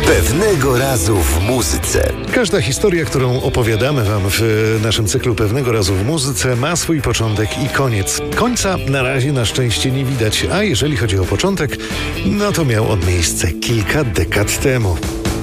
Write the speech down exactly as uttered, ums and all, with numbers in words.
Pewnego razu w muzyce. Każda historia, którą opowiadamy Wam w naszym cyklu Pewnego razu w muzyce, ma swój początek i koniec. Końca na razie na szczęście nie widać, a jeżeli chodzi o początek, no to miał on miejsce kilka dekad temu.